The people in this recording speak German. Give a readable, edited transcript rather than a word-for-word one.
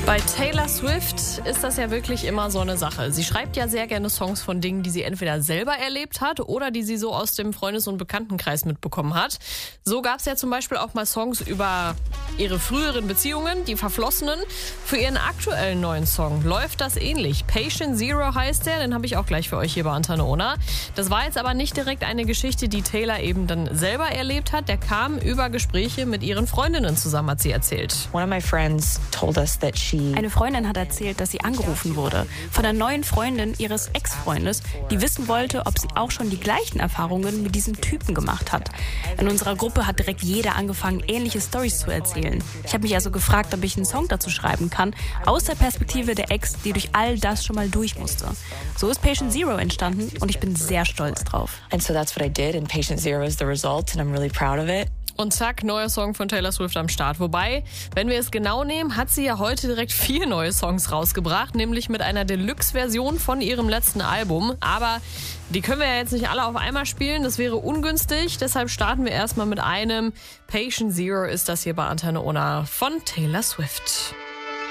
Bei Taylor Swift ist das ja wirklich immer so eine Sache. Sie schreibt ja sehr gerne Songs von Dingen, die sie entweder selber erlebt hat oder die sie so aus dem Freundes- und Bekanntenkreis mitbekommen hat. So gab es ja zum Beispiel auch mal Songs über ihre früheren Beziehungen, die Verflossenen. Für ihren aktuellen neuen Song läuft das ähnlich. Patient Zero heißt der, den habe ich auch gleich für euch hier bei Antenne Ona. Das war jetzt aber nicht direkt eine Geschichte, die Taylor eben dann selber erlebt hat. Der kam über Gespräche mit ihren Freundinnen zusammen, hat sie erzählt. One of my friends told us that Eine Freundin hat erzählt, dass sie angerufen wurde von der neuen Freundin ihres Ex-Freundes, die wissen wollte, ob sie auch schon die gleichen Erfahrungen mit diesem Typen gemacht hat. In unserer Gruppe hat direkt jeder angefangen, ähnliche Storys zu erzählen. Ich habe mich also gefragt, ob ich einen Song dazu schreiben kann, aus der Perspektive der Ex, die durch all das schon mal durch musste. So ist Patient Zero entstanden und ich bin sehr stolz drauf. And so that's what I did, and Patient Zero is the result, and I'm really proud of it. Und zack, neuer Song von Taylor Swift am Start. Wobei, wenn wir es genau nehmen, hat sie ja heute direkt 4 neue Songs rausgebracht, nämlich mit einer Deluxe-Version von ihrem letzten Album. Aber die können wir ja jetzt nicht alle auf einmal spielen, das wäre ungünstig. Deshalb starten wir erstmal mit einem. Patient Zero ist das hier bei Antenne Ona von Taylor Swift.